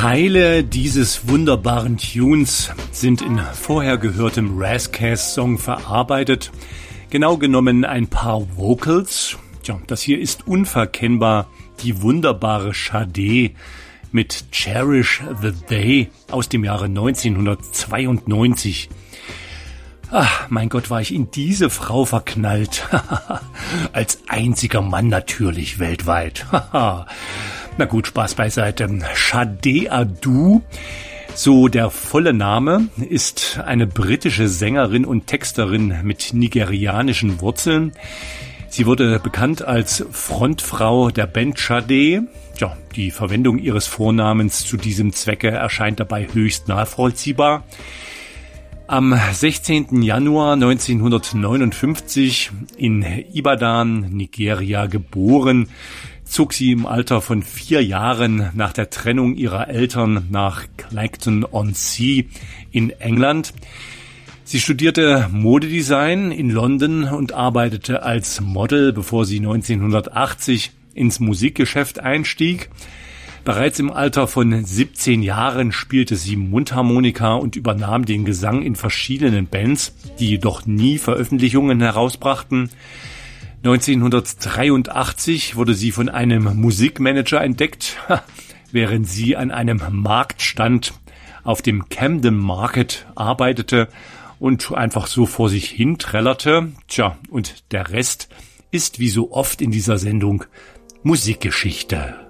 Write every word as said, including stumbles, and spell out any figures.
Teile dieses wunderbaren Tunes sind in vorher gehörtem Rascas-Song verarbeitet. Genau genommen ein paar Vocals. Tja, das hier ist unverkennbar die wunderbare Sade mit Cherish the Day aus dem Jahre neunzehnhundertzweiundneunzig. Ach, mein Gott, war ich in diese Frau verknallt. Als einziger Mann natürlich weltweit. Na gut, Spaß beiseite. Sade Adu, so der volle Name, ist eine britische Sängerin und Texterin mit nigerianischen Wurzeln. Sie wurde bekannt als Frontfrau der Band Sade. Ja, die Verwendung ihres Vornamens zu diesem Zwecke erscheint dabei höchst nachvollziehbar. Am sechzehnten Januar neunzehnhundertneunundfünfzig in Ibadan, Nigeria geboren, zog sie im Alter von vier Jahren nach der Trennung ihrer Eltern nach Clacton-on-Sea in England. Sie studierte Modedesign in London und arbeitete als Model, bevor sie neunzehnhundertachtzig ins Musikgeschäft einstieg. Bereits im Alter von siebzehn Jahren spielte sie Mundharmonika und übernahm den Gesang in verschiedenen Bands, die jedoch nie Veröffentlichungen herausbrachten. neunzehnhundertdreiundachtzig wurde sie von einem Musikmanager entdeckt, während sie an einem Marktstand auf dem Camden Market arbeitete und einfach so vor sich hin trällerte. Tja, und der Rest ist wie so oft in dieser Sendung Musikgeschichte.